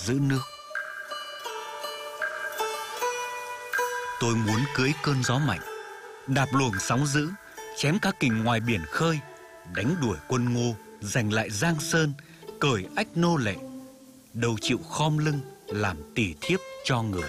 giữ nước. Tôi muốn cưới cơn gió mạnh, đạp luồng sóng dữ, chém cá kình ngoài biển khơi, đánh đuổi quân Ngô, giành lại Giang Sơn, cởi ách nô lệ, đâu chịu khom lưng làm tỳ thiếp cho người.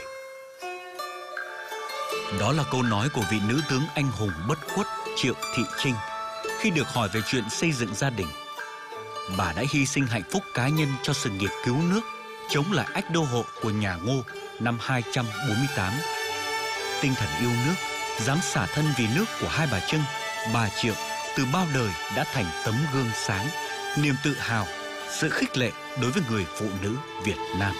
Đó là câu nói của vị nữ tướng anh hùng bất khuất Triệu Thị Trinh khi được hỏi về chuyện xây dựng gia đình. Bà đã hy sinh hạnh phúc cá nhân cho sự nghiệp cứu nước, chống lại ách đô hộ của nhà Ngô năm 248. Tinh thần yêu nước, dám xả thân vì nước của hai bà Trưng, bà Triệu từ bao đời đã thành tấm gương sáng, niềm tự hào, sự khích lệ đối với người phụ nữ Việt Nam.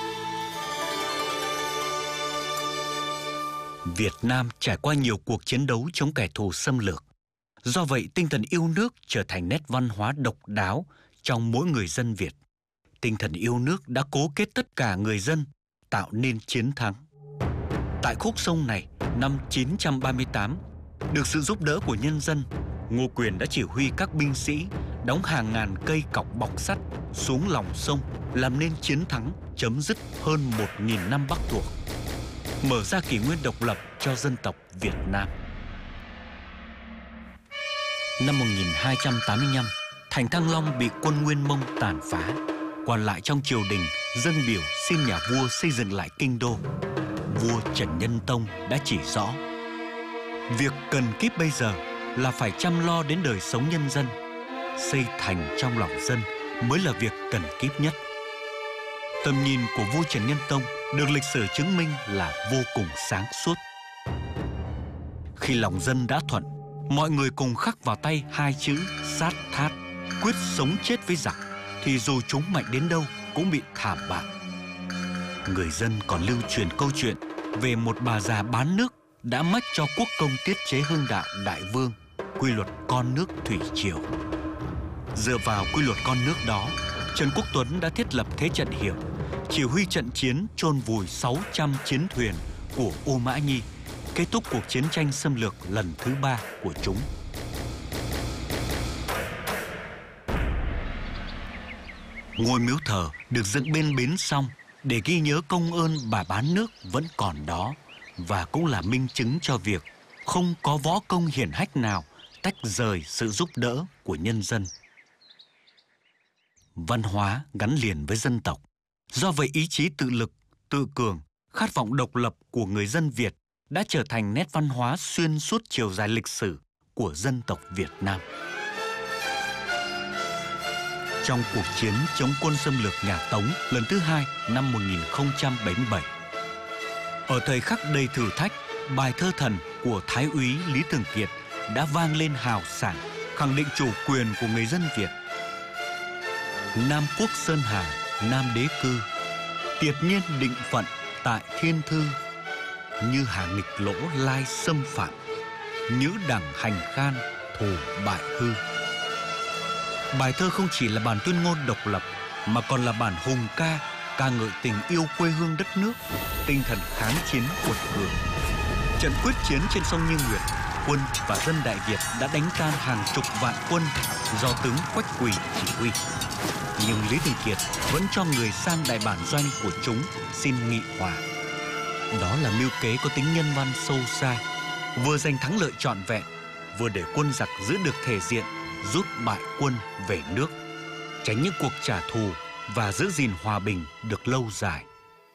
Việt Nam trải qua nhiều cuộc chiến đấu chống kẻ thù xâm lược. Do vậy, tinh thần yêu nước trở thành nét văn hóa độc đáo trong mỗi người dân Việt. Tinh thần yêu nước đã cố kết tất cả người dân, tạo nên chiến thắng. Tại khúc sông này, năm 938, được sự giúp đỡ của nhân dân, Ngô Quyền đã chỉ huy các binh sĩ đóng hàng ngàn cây cọc bọc sắt xuống lòng sông, làm nên chiến thắng chấm dứt hơn 1.000 năm Bắc thuộc, mở ra kỷ nguyên độc lập cho dân tộc Việt Nam. Năm 1285, thành Thăng Long bị quân Nguyên Mông tàn phá. Còn lại trong triều đình dâng biểu xin nhà vua xây dựng lại kinh đô. Vua Trần Nhân Tông đã chỉ rõ: việc cần kíp bây giờ là phải chăm lo đến đời sống nhân dân. Xây thành trong lòng dân mới là việc cần kíp nhất. Tầm nhìn của vua Trần Nhân Tông được lịch sử chứng minh là vô cùng sáng suốt. Khi lòng dân đã thuận, mọi người cùng khắc vào tay hai chữ sát thát, quyết sống chết với giặc, thì dù chúng mạnh đến đâu cũng bị thảm bại. Người dân còn lưu truyền câu chuyện về một bà già bán nước đã mách cho quốc công tiết chế Hưng Đạo Đại Vương quy luật con nước thủy triều. Dựa vào quy luật con nước đó, Trần Quốc Tuấn đã thiết lập thế trận hiểm, chỉ huy trận chiến chôn vùi 600 chiến thuyền của Ô Mã Nhi, kết thúc cuộc chiến tranh xâm lược lần thứ 3 của chúng. Ngôi miếu thờ được dựng bên bến sông để ghi nhớ công ơn bà bán nước vẫn còn đó, và cũng là minh chứng cho việc không có võ công hiển hách nào tách rời sự giúp đỡ của nhân dân. Văn hóa gắn liền với dân tộc. Do vậy, ý chí tự lực, tự cường, khát vọng độc lập của người dân Việt đã trở thành nét văn hóa xuyên suốt chiều dài lịch sử của dân tộc Việt Nam. Trong cuộc chiến chống quân xâm lược nhà Tống lần thứ 2 năm 1077, ở thời khắc đầy thử thách, bài thơ thần của Thái úy Lý Thường Kiệt đã vang lên hào sảng, khẳng định chủ quyền của người dân Việt. Nam quốc sơn hà, Nam đế cư, tiệt nhiên định phận tại thiên thư. Như hà nghịch lỗ lai xâm phạm, nhữ đẳng hành khan, thù bại hư. Bài thơ không chỉ là bản tuyên ngôn độc lập, mà còn là bản hùng ca, ca ngợi tình yêu quê hương đất nước, tinh thần kháng chiến quật cường. Trận quyết chiến trên sông Như Nguyệt, quân và dân Đại Việt đã đánh tan hàng chục vạn quân do tướng Quách Quỳ chỉ huy. Nhưng Lý Thường Kiệt vẫn cho người sang đại bản doanh của chúng xin nghị hòa. Đó là mưu kế có tính nhân văn sâu xa, vừa giành thắng lợi trọn vẹn, vừa để quân giặc giữ được thể diện, rút bại quân về nước, tránh những cuộc trả thù và giữ gìn hòa bình được lâu dài.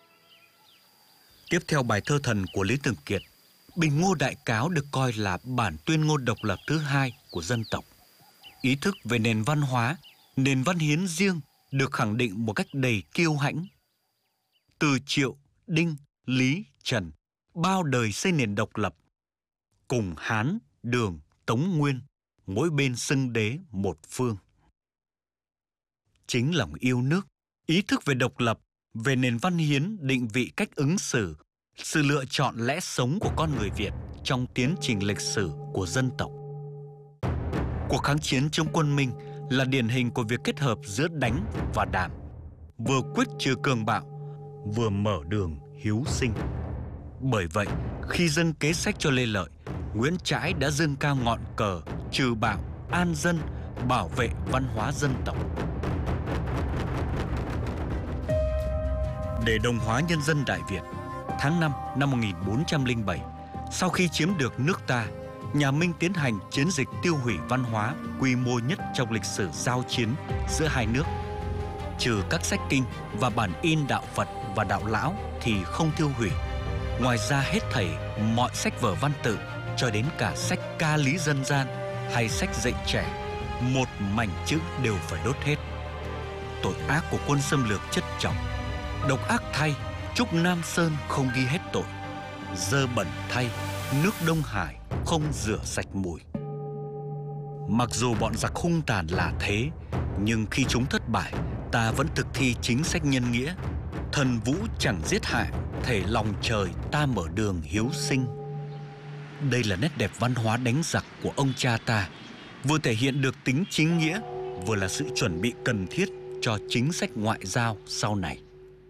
Tiếp theo bài thơ thần của Lý Thường Kiệt, Bình Ngô Đại Cáo được coi là bản tuyên ngôn độc lập thứ 2 của dân tộc. Ý thức về nền văn hóa, nền văn hiến riêng được khẳng định một cách đầy kiêu hãnh. Từ Triệu, Đinh, Lý, Trần, bao đời xây nền độc lập, cùng Hán, Đường, Tống, Nguyên, mỗi bên xưng đế một phương. Chính lòng yêu nước, ý thức về độc lập, về nền văn hiến định vị cách ứng xử, sự lựa chọn lẽ sống của con người Việt trong tiến trình lịch sử của dân tộc. Cuộc kháng chiến chống quân Minh là điển hình của việc kết hợp giữa đánh và đàm, vừa quyết trừ cường bạo, vừa mở đường hiếu sinh. Bởi vậy, khi dâng kế sách cho Lê Lợi, Nguyễn Trãi đã dâng cao ngọn cờ trừ bạo, an dân, bảo vệ văn hóa dân tộc. Để đồng hóa nhân dân Đại Việt, tháng 5 năm 1407, sau khi chiếm được nước ta, nhà Minh tiến hành chiến dịch tiêu hủy văn hóa quy mô nhất trong lịch sử giao chiến giữa hai nước. Trừ các sách kinh và bản in đạo Phật và đạo Lão thì không tiêu hủy. Ngoài ra hết thảy mọi sách vở văn tự cho đến cả sách ca lý dân gian hay sách dạy trẻ, một mảnh chữ đều phải đốt hết. Tội ác của quân xâm lược chất chồng. Độc ác thay, Trúc Nam Sơn không ghi hết tội. Dơ bẩn thay, nước Đông Hải không rửa sạch mùi. Mặc dù bọn giặc hung tàn là thế, nhưng khi chúng thất bại, ta vẫn thực thi chính sách nhân nghĩa. Thần vũ chẳng giết hại, thể lòng trời ta mở đường hiếu sinh. Đây là nét đẹp văn hóa đánh giặc của ông cha ta, vừa thể hiện được tính chính nghĩa, vừa là sự chuẩn bị cần thiết cho chính sách ngoại giao sau này.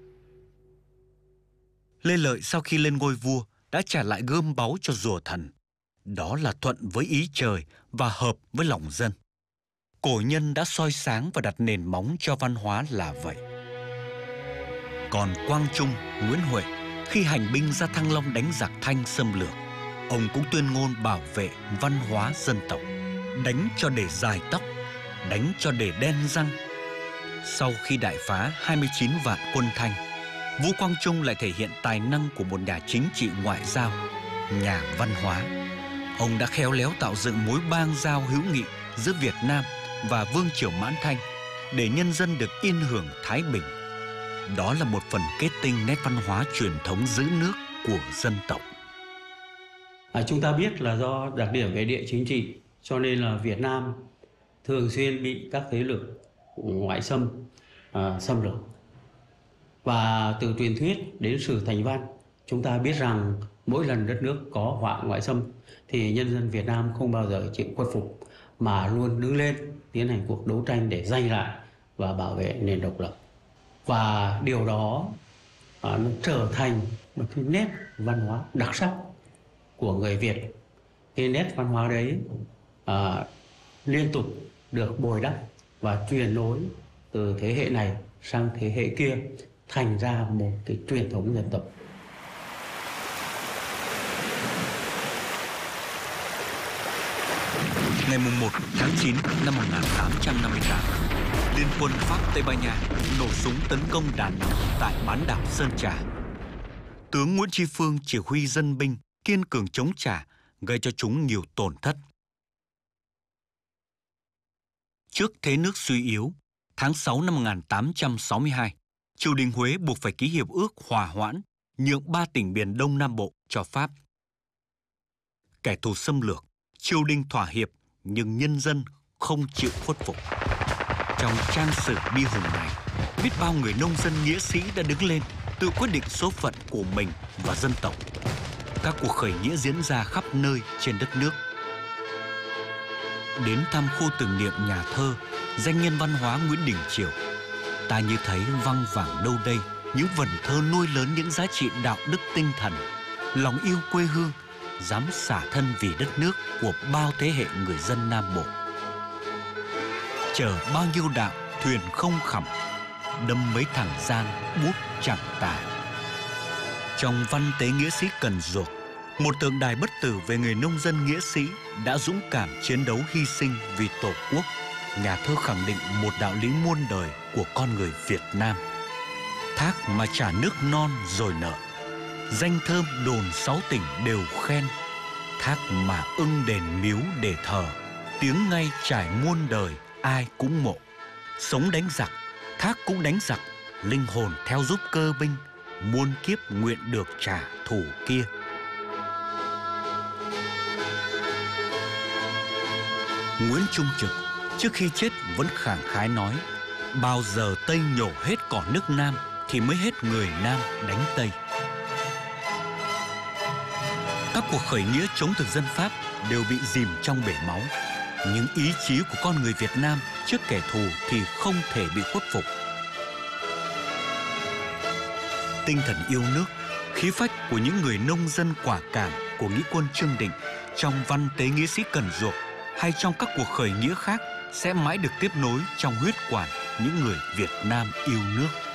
Lê Lợi sau khi lên ngôi vua đã trả lại gươm báu cho rùa thần. Đó là thuận với ý trời và hợp với lòng dân. Cổ nhân đã soi sáng và đặt nền móng cho văn hóa là vậy. Còn Quang Trung, Nguyễn Huệ khi hành binh ra Thăng Long đánh giặc Thanh xâm lược, ông cũng tuyên ngôn bảo vệ văn hóa dân tộc. Đánh cho để dài tóc, đánh cho để đen răng. Sau khi đại phá 29 vạn quân Thanh, Vũ Quang Trung lại thể hiện tài năng của một nhà chính trị ngoại giao, nhà văn hóa. Ông đã khéo léo tạo dựng mối bang giao hữu nghị giữa Việt Nam và Vương triều Mãn Thanh để nhân dân được yên hưởng thái bình. Đó là một phần kết tinh nét văn hóa truyền thống giữ nước của dân tộc. Chúng ta biết là do đặc điểm về địa chính trị, cho nên là Việt Nam thường xuyên bị các thế lực ngoại xâm xâm lược. Và từ truyền thuyết đến sử thành văn, chúng ta biết rằng mỗi lần đất nước có họa ngoại xâm thì nhân dân Việt Nam không bao giờ chịu khuất phục, mà luôn đứng lên tiến hành cuộc đấu tranh để giành lại và bảo vệ nền độc lập. Và điều đó nó trở thành một cái nét văn hóa đặc sắc của người Việt. Cái nét văn hóa đấy liên tục được bồi đắp và truyền nối từ thế hệ này sang thế hệ kia, thành ra một cái truyền thống dân tộc. Ngày 1 tháng 9 năm 1858, Liên quân Pháp Tây Ban Nha nổ súng tấn công Đà Nẵng tại bán đảo Sơn Trà. Tướng Nguyễn Tri Phương chỉ huy dân binh kiên cường chống trả, gây cho chúng nhiều tổn thất. Trước thế nước suy yếu, tháng 6 năm 1862, triều đình Huế buộc phải ký hiệp ước hòa hoãn, nhượng 3 tỉnh miền Đông Nam Bộ cho Pháp. Kẻ thù xâm lược, triều đình thỏa hiệp, nhưng nhân dân không chịu khuất phục. Trong trang sử bi hùng này, biết bao người nông dân nghĩa sĩ đã đứng lên, tự quyết định số phận của mình và dân tộc. Các cuộc khởi nghĩa diễn ra khắp nơi trên đất nước. Đến thăm khu tưởng niệm nhà thơ, danh nhân văn hóa Nguyễn Đình Chiểu, ta như thấy văng vẳng đâu đây những vần thơ nuôi lớn những giá trị đạo đức tinh thần, lòng yêu quê hương, dám xả thân vì đất nước của bao thế hệ người dân Nam Bộ. Chở bao nhiêu đạo thuyền không khẩm, đâm mấy thằng gian bút chẳng tả. Trong văn tế nghĩa sĩ Cần Duộc, một tượng đài bất tử về người nông dân nghĩa sĩ đã dũng cảm chiến đấu hy sinh vì Tổ quốc, nhà thơ khẳng định một đạo lý muôn đời của con người Việt Nam. Thác mà trả nước non rồi nợ, danh thơm đồn 6 tỉnh đều khen. Thác mà ưng đền miếu để thờ, tiếng ngay trải muôn đời ai cũng mộ. Sống đánh giặc, Thác cũng đánh giặc, linh hồn theo giúp cơ binh, muôn kiếp nguyện được trả thù kia. Nguyễn Trung Trực trước khi chết vẫn khẳng khái nói: bao giờ Tây nhổ hết cỏ nước Nam thì mới hết người Nam đánh Tây. Các cuộc khởi nghĩa chống thực dân Pháp đều bị dìm trong bể máu, nhưng ý chí của con người Việt Nam trước kẻ thù thì không thể bị khuất phục. Tinh thần yêu nước, khí phách của những người nông dân quả cảm của nghĩa quân Trương Định trong văn tế nghĩa sĩ Cần Duộc hay trong các cuộc khởi nghĩa khác sẽ mãi được tiếp nối trong huyết quản những người Việt Nam yêu nước.